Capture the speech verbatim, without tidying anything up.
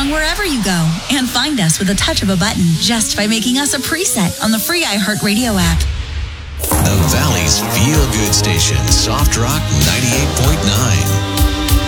and wherever you go. And find us with a touch of a button just by making us a preset on the free iHeartRadio app. The Valley's Feel Good Station, Soft Rock ninety-eight point nine.